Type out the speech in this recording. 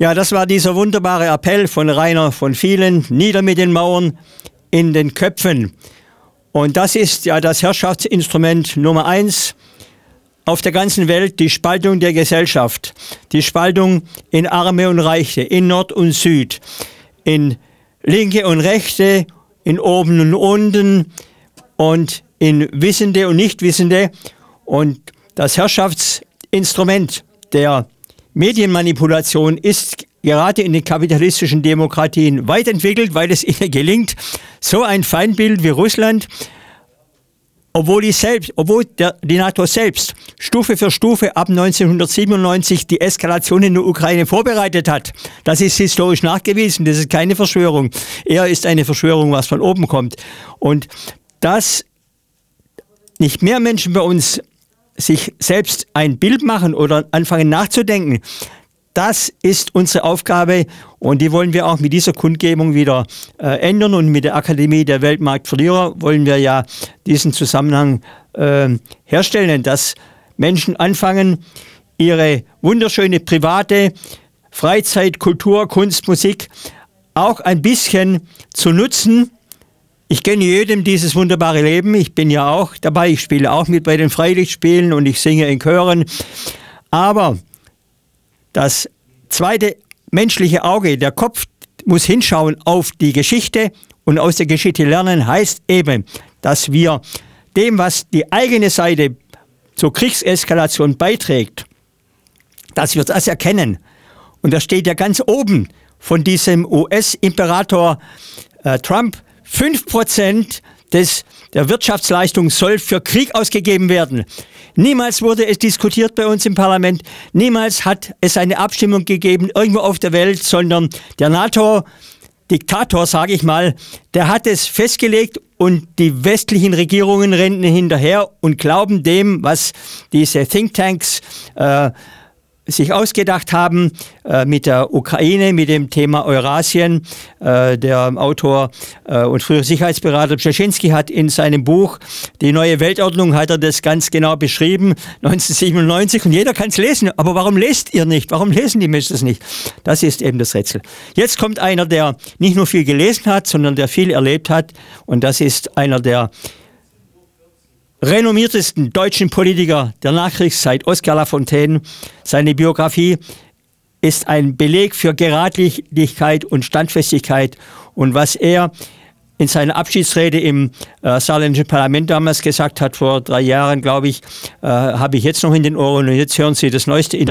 Ja, das war dieser wunderbare Appell von Rainer von Vielen, nieder mit den Mauern in den Köpfen. Und das ist ja das Herrschaftsinstrument Nummer 1 auf der ganzen Welt, die Spaltung der Gesellschaft. Die Spaltung in Arme und Reiche, in Nord und Süd, in Linke und Rechte, in Oben und Unten und in Wissende und Nichtwissende. Und das Herrschaftsinstrument der Medienmanipulation ist gerade in den kapitalistischen Demokratien weit entwickelt, weil es ihnen gelingt, so ein Feindbild wie Russland, obwohl die NATO selbst Stufe für Stufe ab 1997 die Eskalation in der Ukraine vorbereitet hat. Das ist historisch nachgewiesen, das ist keine Verschwörung. Eher ist eine Verschwörung, was von oben kommt. Und dass nicht mehr Menschen bei uns sich selbst ein Bild machen oder anfangen nachzudenken, das ist unsere Aufgabe und die wollen wir auch mit dieser Kundgebung wieder ändern. Und mit der Akademie der Weltmarktverlierer wollen wir ja diesen Zusammenhang herstellen, dass Menschen anfangen, ihre wunderschöne private Freizeit, Kultur, Kunst, Musik auch ein bisschen zu nutzen. Ich gönne jedem dieses wunderbare Leben. Ich bin ja auch dabei, ich spiele auch mit bei den Freilichtspielen und ich singe in Chören. Aber das zweite menschliche Auge, der Kopf, muss hinschauen auf die Geschichte und aus der Geschichte lernen, heißt eben, dass wir dem, was die eigene Seite zur Kriegseskalation beiträgt, dass wir das erkennen. Und das steht ja ganz oben von diesem US-Imperator Trump. 5% der Wirtschaftsleistung soll für Krieg ausgegeben werden. Niemals wurde es diskutiert bei uns im Parlament. Niemals hat es eine Abstimmung gegeben irgendwo auf der Welt, sondern der NATO-Diktator, sage ich mal, der hat es festgelegt und die westlichen Regierungen rennen hinterher und glauben dem, was diese Thinktanks sich ausgedacht haben mit der Ukraine, mit dem Thema Eurasien. Der Autor und frühere Sicherheitsberater Brzezinski hat in seinem Buch Die neue Weltordnung hat er das ganz genau beschrieben, 1997, und jeder kann es lesen. Aber warum lest ihr nicht? Warum lesen die Menschen es nicht? Das ist eben das Rätsel. Jetzt kommt einer, der nicht nur viel gelesen hat, sondern der viel erlebt hat, und das ist einer der renommiertesten deutschen Politiker der Nachkriegszeit, Oskar Lafontaine. Seine Biografie ist ein Beleg für Geradlinigkeit und Standfestigkeit. Und was er in seiner Abschiedsrede im saarländischen Parlament damals gesagt hat, vor 3 Jahren, glaube ich, habe ich jetzt noch in den Ohren. Und jetzt hören Sie das neueste Interview.